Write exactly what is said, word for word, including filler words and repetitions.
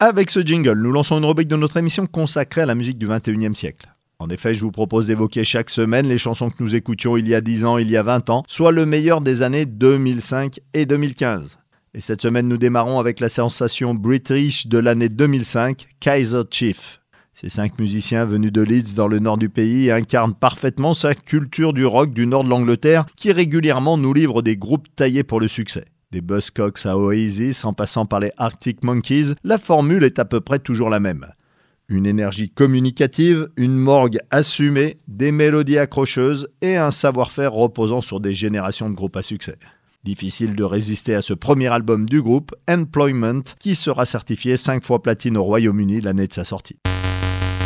Avec ce jingle, nous lançons une rubrique de notre émission consacrée à la musique du vingt et unième siècle. En effet, je vous propose d'évoquer chaque semaine les chansons que nous écoutions il y a dix ans, il y a vingt ans, soit le meilleur des années deux mille cinq et deux mille quinze. Et cette semaine, nous démarrons avec la sensation british de l'année deux mille cinq, Kaiser Chiefs. Ces cinq musiciens venus de Leeds dans le nord du pays incarnent parfaitement sa culture du rock du nord de l'Angleterre qui régulièrement nous livre des groupes taillés pour le succès. Des Buzzcocks à Oasis en passant par les Arctic Monkeys, la formule est à peu près toujours la même. Une énergie communicative, une morgue assumée, des mélodies accrocheuses et un savoir-faire reposant sur des générations de groupes à succès. Difficile de résister à ce premier album du groupe, Employment, qui sera certifié cinq fois platine au Royaume-Uni l'année de sa sortie.